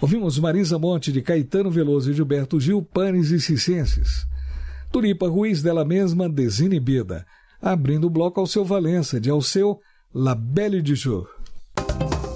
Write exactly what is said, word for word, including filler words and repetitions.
Ouvimos Marisa Monte de Caetano Veloso e Gilberto Gil, Panes e Circenses. Tulipa Ruiz dela mesma, Desinibida. Abrindo o bloco Alceu Valença, de Alceu, La Belle du Jour.